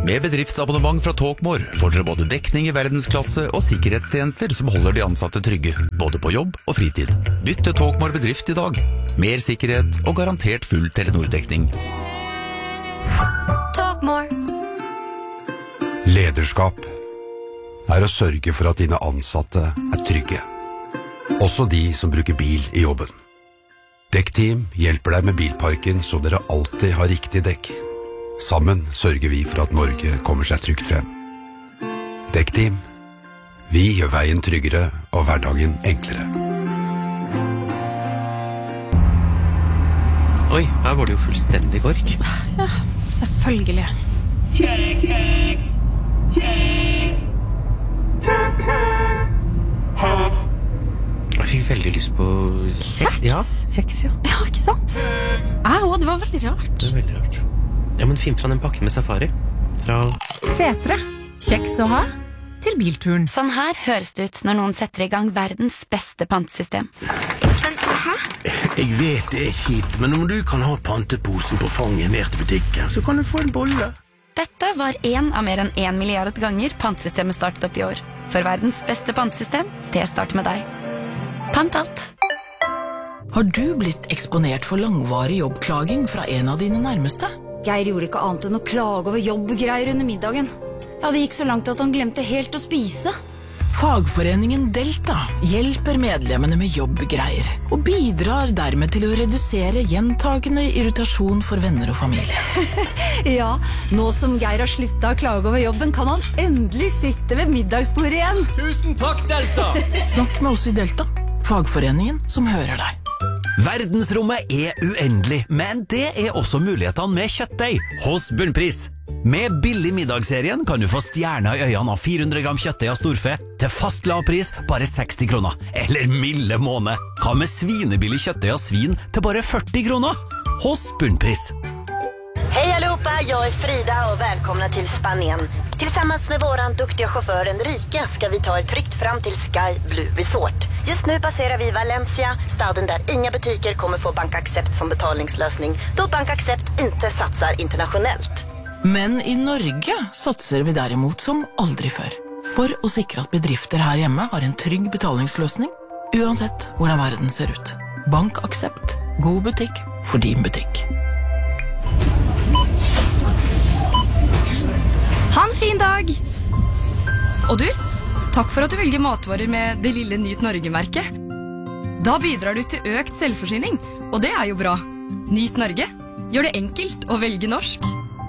Med bedriftsabonnement fra Talkmore får dere både dekning i verdensklasse og sikkerhetstjenester som holder de ansatte trygge, både på jobb og fritid. Bytt til Talkmore bedrift i dag. Mer sikkerhet og garantert full Telenor-dekning. Talkmore. Lederskap å sørge for at dine ansatte trygge. Også de som bruker bil i jobben. Dekkteam hjelper deg med bilparken så dere alltid har riktig dekk. Sammen sørger vi for at Norge kommer seg trygt frem. Dekkteam. Vi gjør veien tryggere og hverdagen enklere. Oi, her var det jo fullstendig kork. Ja, selvfølgelig. Kjeks, kjeks, kjeks. Jeg fikk veldig lyst på Kjeks? Ja, kjeks, ja. Ja, ikke sant? Det var veldig rart. Det var veldig rart. Ja, men finn fra den pakken med safari. Fra Setre. Kjeks å ha til bilturen. Sånn her høres det ut når noen setter i gang verdens beste pantesystem. Men hæ? Jeg vet det kjipt, men om du kan ha panteposen på fanget ned til butikken, så kan du få en bolle. Dette var en av mer enn 1 milliard ganger pantesystemet startet opp i år. For verdens beste pantesystem, det starter med deg. Pant alt. Har du blitt eksponert for langvarig jobbklaging fra en av dine nærmeste? Geir gjorde ikke annet enn å klage over jobbgreier under middagen. Ja, det gikk så langt at han glemte helt å spise. Fagforeningen Delta hjelper medlemmene med jobbgreier og bidrar dermed til å redusere gjentagende irritasjon for venner og familie. Ja, nå som Geir har sluttet å klage over jobben, kan han endelig sitte ved middagsbordet igjen. Tusen takk, Delta! Snakk med oss i Delta, fagforeningen som hører deg. Verdensrommet uendelig, men det også mulighetene med kjøttdeig hos Bunnpris. Med billig middagsserien kan du få stjerner i øynene av 400 gram kjøttdeig av storfe til fast lavpris bare 60 kroner. Eller milde måned. Hva med svinebillig kjøttdeig av svin til bare 40 kroner? Hos Bunnpris. Hej allihopa, jag Frida och välkomna till Spanien. Tillsammans med våran duktiga chaufför Enrique ska vi ta er tryggt fram till Sky Blue Resort. Just nu passerar vi Valencia, staden där inga butiker kommer få BankAccept som betalningslösning, då BankAccept inte satsar internationellt. Men i Norge satser vi derimot som aldri før. For å sikre at bedrifter her hjemme har en trygg betalingsløsning, uansett hvordan verden ser ut. BankAccept. God butikk for din butikk. Ha en fin dag! Og du, takk for at du velger matvarer med det lille Nyt Norge-merket. Da bidrar du til økt selvforsyning, og det jo bra. Nyt Norge gjør det enkelt å velge norsk.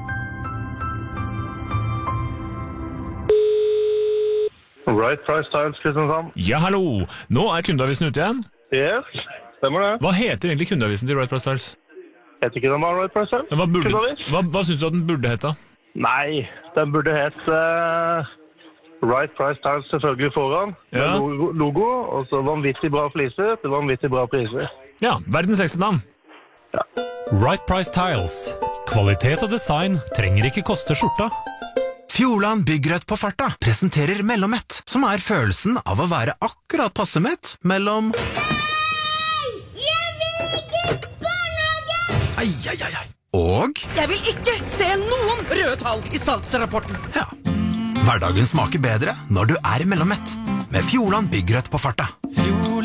Right Price Tiles, Kristiansand. Ja, hallo! Nå kundeavisen ute igjen. Yes, stemmer det. Hva heter egentlig kundeavisen til Right Price Tiles? Heter ikke den bare Right Price Tiles? Hva synes du at den burde hete? Nei, den burde hete Right Price Tiles selvfølgelig foran. Ja. Med logo, og så vanvittig bra fliser til vanvittig bra priser. Ja, verdens ekste navn. Ja. Right Price Tiles. Kvalitet og design trenger ikke koste skjorta. Fjordland Byggrødt på farta presenterer Mellommett, som følelsen av å være akkurat passe mett mellom Ai. Og Jeg vil ikke se noen røde tall i salgsrapporten. Ja. Hverdagen smaker bedre når du Mellommett. Med Fjordland Byggrødt på farta.